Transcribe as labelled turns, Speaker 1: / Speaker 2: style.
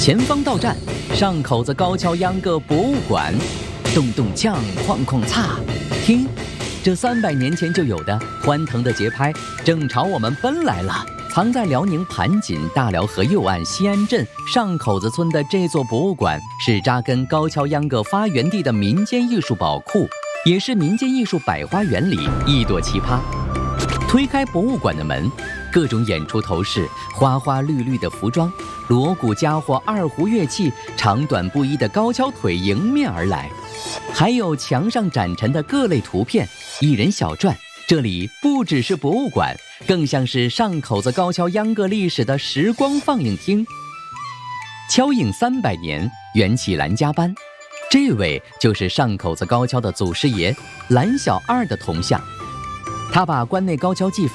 Speaker 1: 前方到站，上口子高跷秧歌博物馆。咚咚锵，哐哐擦，听，这300年前就有的欢腾的节拍，正朝我们奔来了。藏在辽宁盘锦大辽河右岸西安镇上口子村的这座博物馆，是扎根高跷秧歌发源地的民间艺术宝库，也是民间艺术百花园里一朵奇葩。推开博物馆的门，各种演出头饰、花花绿绿的服装、锣鼓家伙、二胡乐器、长短不一的高跷腿迎面而来，还有墙上展陈的各类图片、艺人小传。这里不只是博物馆，更像是上口子高跷秧歌历史的时光放映厅。敲影300年，缘起兰家班，这位就是上口子高跷的祖师爷蓝小二的铜像。他把关内高跷技